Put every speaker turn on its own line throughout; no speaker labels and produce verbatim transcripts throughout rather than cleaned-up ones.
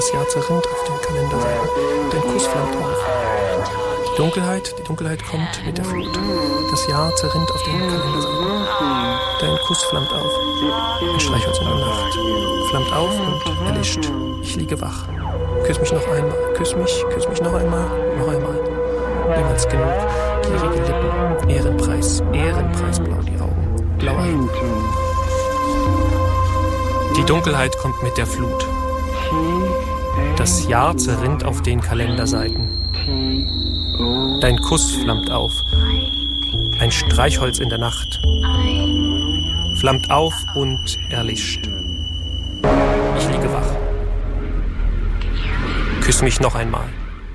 Das Jahr zerrinnt auf den Kalenderseiten. Dein Kuss flammt auf. Die Dunkelheit, die Dunkelheit kommt mit der Flut. Das Jahr zerrinnt auf den Kalenderseiten. Dein Kuss flammt auf. Ein Streichholz in der Nacht. Flammt auf und erlischt. Ich liege wach. Küss mich noch einmal. Küss mich, küss mich noch einmal. Noch einmal. Niemals genug. Gierige Lippen. Ehrenpreis. Ehrenpreisblau die Augen. Blauer Himmel. Die Dunkelheit kommt mit der Flut. Das Jahr zerrinnt auf den Kalenderseiten. Dein Kuss flammt auf. Ein Streichholz in der Nacht. Flammt auf und erlischt. Ich liege wach. Küss mich noch einmal.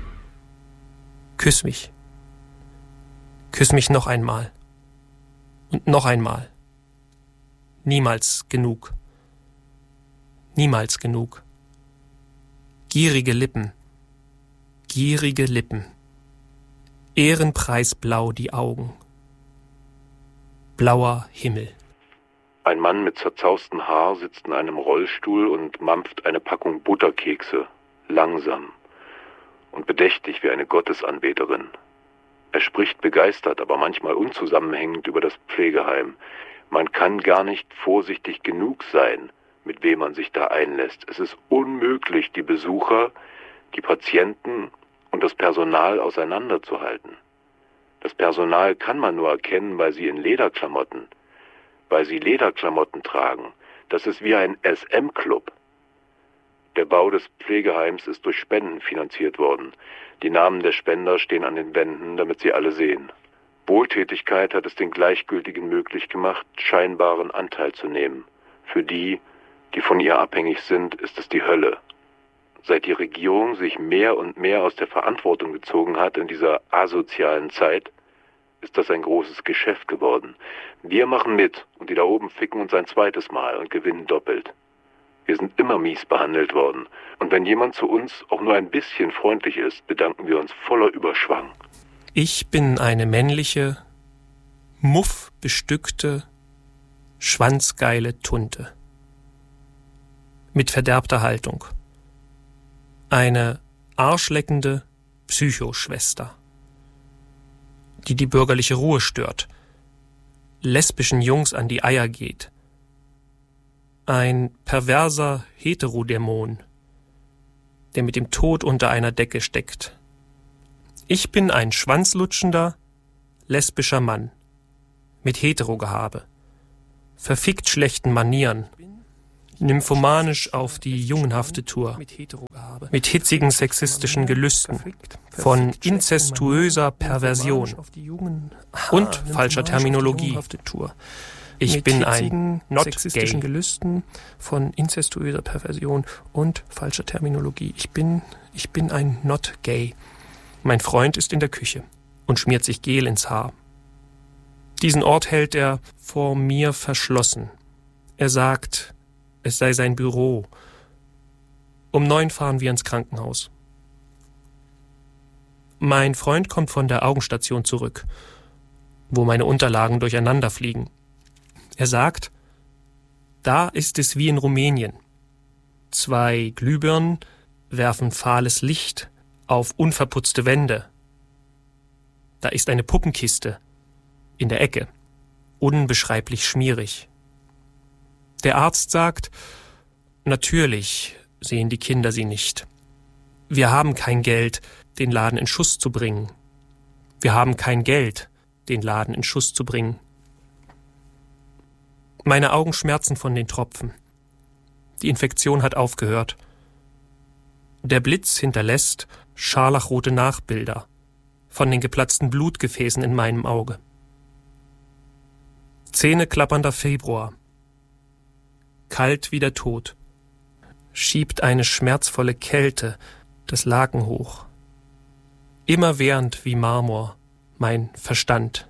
Küss mich. Küss mich noch einmal. Und noch einmal. Niemals genug. Niemals genug. Gierige Lippen. Gierige Lippen. Ehrenpreisblau die Augen. Blauer Himmel.
Ein Mann mit zerzaustem Haar sitzt in einem Rollstuhl und mampft eine Packung Butterkekse, langsam und bedächtig wie eine Gottesanbeterin. Er spricht begeistert, aber manchmal unzusammenhängend über das Pflegeheim. Man kann gar nicht vorsichtig genug sein, mit wem man sich da einlässt. Es ist unmöglich, die Besucher, die Patienten und das Personal auseinanderzuhalten. Das Personal kann man nur erkennen, weil sie in Lederklamotten, weil sie Lederklamotten tragen. Das ist wie ein S M-Club. Der Bau des Pflegeheims ist durch Spenden finanziert worden. Die Namen der Spender stehen an den Wänden, damit sie alle sehen. Wohltätigkeit hat es den Gleichgültigen möglich gemacht, scheinbaren Anteil zu nehmen. Für die, die von ihr abhängig sind, ist es die Hölle. Seit die Regierung sich mehr und mehr aus der Verantwortung gezogen hat in dieser asozialen Zeit, ist das ein großes Geschäft geworden. Wir machen mit und die da oben ficken uns ein zweites Mal und gewinnen doppelt. Wir sind immer mies behandelt worden. Und wenn jemand zu uns auch nur ein bisschen freundlich ist, bedanken wir uns voller Überschwang.
Ich bin eine männliche, muffbestückte, schwanzgeile Tunte. Mit verderbter Haltung. Eine arschleckende Psychoschwester, die die bürgerliche Ruhe stört, lesbischen Jungs an die Eier geht. Ein perverser Heterodämon, der mit dem Tod unter einer Decke steckt. Ich bin ein schwanzlutschender, lesbischer Mann mit Heterogehabe, verfickt schlechten Manieren, nymphomanisch auf die jungenhafte Tour, mit hitzigen sexistischen Gelüsten, von inzestuöser Perversion und falscher Terminologie. Ich bin ein not gay. Gelüsten von inzestuöser Perversion und falscher Terminologie. Ich bin, ich bin ein not gay. Mein Freund ist in der Küche und schmiert sich Gel ins Haar. Diesen Ort hält er vor mir verschlossen. Er sagt, es sei sein Büro. Um neun fahren wir ins Krankenhaus. Mein Freund kommt von der Augenstation zurück, wo meine Unterlagen durcheinander fliegen. Er sagt, da ist es wie in Rumänien. Zwei Glühbirnen werfen fahles Licht auf unverputzte Wände. Da ist eine Puppenkiste in der Ecke, unbeschreiblich schmierig. Der Arzt sagt, natürlich sehen die Kinder sie nicht. Wir haben kein Geld, den Laden in Schuss zu bringen. Wir haben kein Geld, den Laden in Schuss zu bringen. Meine Augen schmerzen von den Tropfen. Die Infektion hat aufgehört. Der Blitz hinterlässt scharlachrote Nachbilder von den geplatzten Blutgefäßen in meinem Auge. Zähneklappernder Februar. Kalt wie der Tod. Schiebt eine schmerzvolle Kälte das Laken hoch. Immerwährend wie Marmor mein Verstand.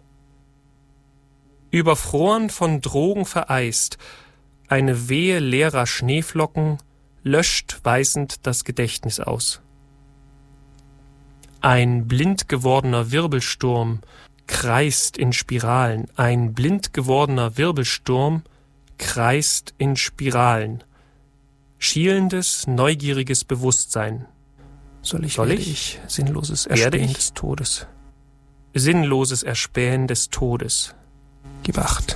Überfroren von Drogen vereist, eine Wehe leerer Schneeflocken löscht weißend das Gedächtnis aus. Ein blind gewordener Wirbelsturm kreist in Spiralen, ein blind gewordener Wirbelsturm kreist in Spiralen. Schielendes, neugieriges Bewusstsein. Soll ich? Soll ich? ich? Sinnloses Erspähen des Todes. Sinnloses Erspähen des Todes. Gib acht.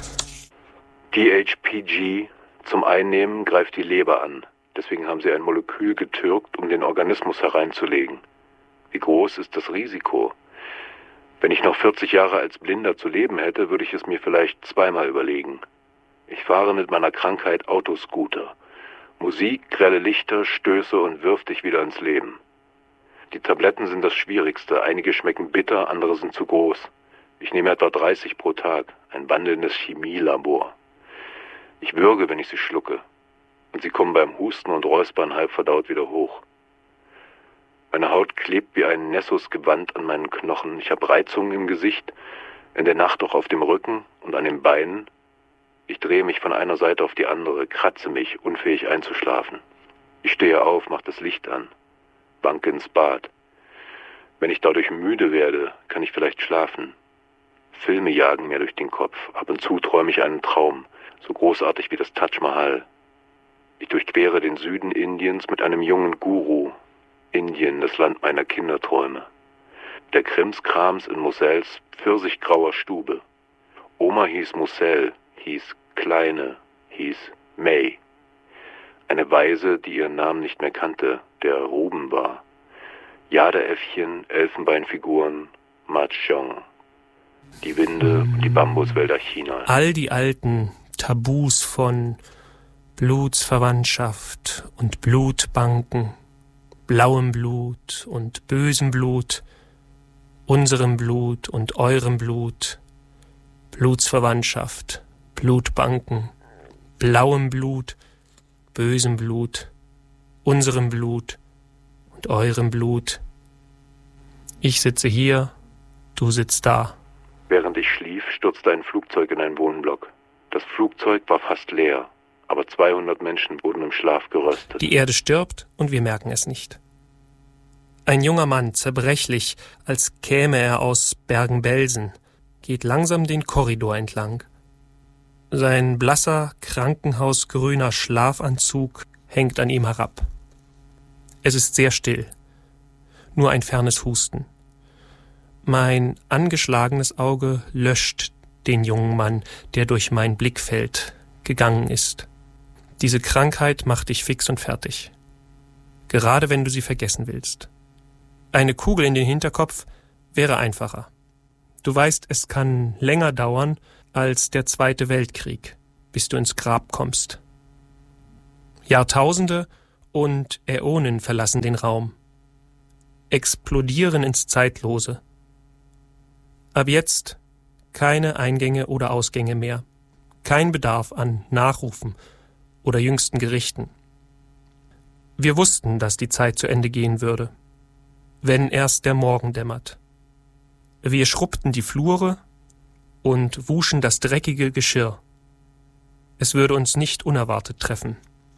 D H P G zum Einnehmen greift die Leber an. Deswegen haben sie ein Molekül getürkt, um den Organismus hereinzulegen. Wie groß ist das Risiko? Wenn ich noch vierzig Jahre als Blinder zu leben hätte, würde ich es mir vielleicht zweimal überlegen. Ich fahre mit meiner Krankheit Autoscooter. Musik, grelle Lichter, Stöße und wirft dich wieder ins Leben. Die Tabletten sind das Schwierigste. Einige schmecken bitter, andere sind zu groß. Ich nehme etwa dreißig pro Tag, ein wandelndes Chemielabor. Ich würge, wenn ich sie schlucke. Und sie kommen beim Husten und Räuspern halb verdaut wieder hoch. Meine Haut klebt wie ein Nessus-Gewand an meinen Knochen. Ich habe Reizungen im Gesicht, in der Nacht auch auf dem Rücken und an den Beinen. Ich drehe mich von einer Seite auf die andere, kratze mich, unfähig einzuschlafen. Ich stehe auf, mache das Licht an, wanke ins Bad. Wenn ich dadurch müde werde, kann ich vielleicht schlafen. Filme jagen mir durch den Kopf. Ab und zu träume ich einen Traum, so großartig wie das Taj Mahal. Ich durchquere den Süden Indiens mit einem jungen Guru. Indien, das Land meiner Kinderträume. Der Krimskrams in Moselles pfirsichgrauer Stube. Oma hieß Moselle, hieß Kleine, hieß May. Eine Waise, die ihren Namen nicht mehr kannte, der Ruben war. Jadeäffchen, Elfenbeinfiguren, Mahjong. Die Winde und die Bambuswälder Chinas.
All die alten Tabus von Blutsverwandtschaft und Blutbanken, blauem Blut und bösem Blut, unserem Blut und eurem Blut, Blutsverwandtschaft, Blutbanken, blauem Blut, bösem Blut, unserem Blut und eurem Blut. Ich sitze hier, du sitzt da.
Während ich schlief, stürzte ein Flugzeug in einen Wohnblock. Das Flugzeug war fast leer, aber zweihundert Menschen wurden im Schlaf geröstet.
Die Erde stirbt und wir merken es nicht. Ein junger Mann, zerbrechlich, als käme er aus Bergen-Belsen, geht langsam den Korridor entlang. Sein blasser, krankenhausgrüner Schlafanzug hängt an ihm herab. Es ist sehr still. Nur ein fernes Husten. Mein angeschlagenes Auge löscht den jungen Mann, der durch mein Blickfeld gegangen ist. Diese Krankheit macht dich fix und fertig. Gerade wenn du sie vergessen willst. Eine Kugel in den Hinterkopf wäre einfacher. Du weißt, es kann länger dauern als der Zweite Weltkrieg, bis du ins Grab kommst. Jahrtausende und Äonen verlassen den Raum, explodieren ins Zeitlose. Ab jetzt keine Eingänge oder Ausgänge mehr, kein Bedarf an Nachrufen oder jüngsten Gerichten. Wir wussten, dass die Zeit zu Ende gehen würde, wenn erst der Morgen dämmert. Wir schrubbten die Flure und wuschen das dreckige Geschirr. Es würde uns nicht unerwartet treffen.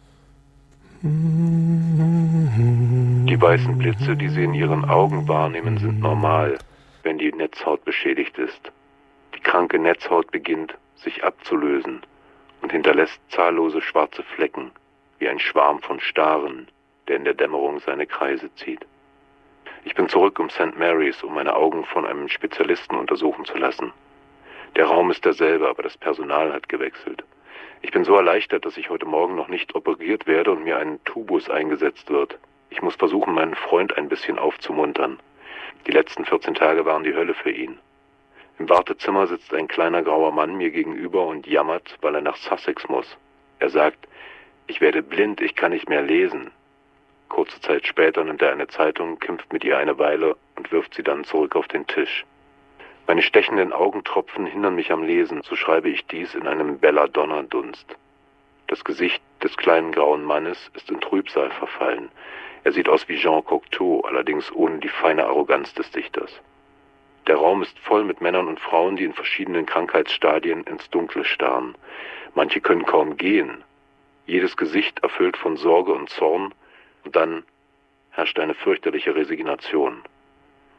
Die weißen Blitze, die sie in ihren Augen wahrnehmen, sind normal, wenn die Netzhaut beschädigt ist. Die kranke Netzhaut beginnt, sich abzulösen und hinterlässt zahllose schwarze Flecken, wie ein Schwarm von Staren, der in der Dämmerung seine Kreise zieht. Ich bin zurück um Sankt Mary's, um meine Augen von einem Spezialisten untersuchen zu lassen. Der Raum ist derselbe, aber das Personal hat gewechselt. Ich bin so erleichtert, dass ich heute Morgen noch nicht operiert werde und mir ein Tubus eingesetzt wird. Ich muss versuchen, meinen Freund ein bisschen aufzumuntern. Die letzten vierzehn Tage waren die Hölle für ihn. Im Wartezimmer sitzt ein kleiner grauer Mann mir gegenüber und jammert, weil er nach Sussex muss. Er sagt, ich werde blind, ich kann nicht mehr lesen. Kurze Zeit später nimmt er eine Zeitung, kämpft mit ihr eine Weile und wirft sie dann zurück auf den Tisch. Meine stechenden Augentropfen hindern mich am Lesen, so schreibe ich dies in einem Belladonna-Dunst. Das Gesicht des kleinen grauen Mannes ist in Trübsal verfallen. Er sieht aus wie Jean Cocteau, allerdings ohne die feine Arroganz des Dichters. Der Raum ist voll mit Männern und Frauen, die in verschiedenen Krankheitsstadien ins Dunkle starren. Manche können kaum gehen. Jedes Gesicht erfüllt von Sorge und Zorn, und dann herrscht eine fürchterliche Resignation.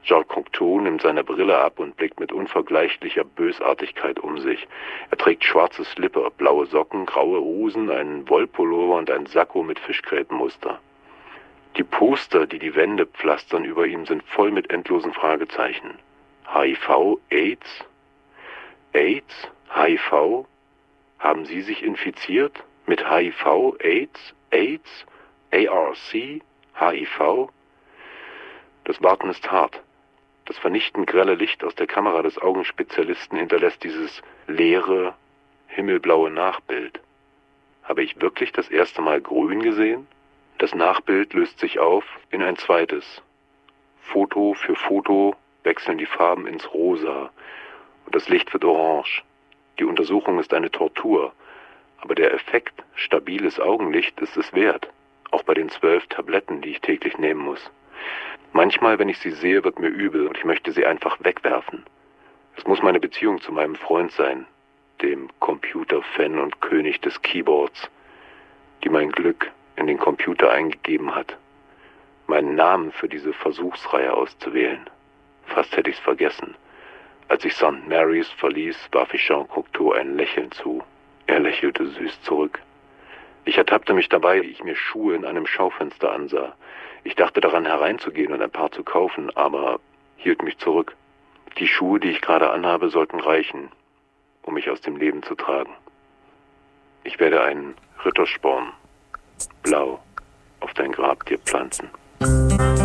Jean Cocteau nimmt seine Brille ab und blickt mit unvergleichlicher Bösartigkeit um sich. Er trägt schwarze Slipper, blaue Socken, graue Hosen, einen Wollpullover und ein Sakko mit Fischgrätenmuster. Die Poster, die die Wände pflastern über ihm, sind voll mit endlosen Fragezeichen. H I V, AIDS? AIDS? H I V? Haben Sie sich infiziert? Mit H I V, AIDS, AIDS, A R C, H I V? Das Warten ist hart. Das vernichtend grelle Licht aus der Kamera des Augenspezialisten hinterlässt dieses leere, himmelblaue Nachbild. Habe ich wirklich das erste Mal grün gesehen? Das Nachbild löst sich auf in ein zweites. Foto für Foto wechseln die Farben ins Rosa und das Licht wird orange. Die Untersuchung ist eine Tortur, aber der Effekt stabiles Augenlicht ist es wert, auch bei den zwölf Tabletten, die ich täglich nehmen muss. Manchmal, wenn ich sie sehe, wird mir übel und ich möchte sie einfach wegwerfen. Es muss meine Beziehung zu meinem Freund sein, dem Computerfan und König des Keyboards, die mein Glück in den Computer eingegeben hat, meinen Namen für diese Versuchsreihe auszuwählen. Fast hätte ich's vergessen. Als ich Sankt Mary's verließ, warf ich Jean Cocteau ein Lächeln zu. Er lächelte süß zurück. Ich ertappte mich dabei, wie ich mir Schuhe in einem Schaufenster ansah. Ich dachte daran, hereinzugehen und ein paar zu kaufen, aber hielt mich zurück. Die Schuhe, die ich gerade anhabe, sollten reichen, um mich aus dem Leben zu tragen. Ich werde einen Rittersporn blau auf dein Grab dir pflanzen.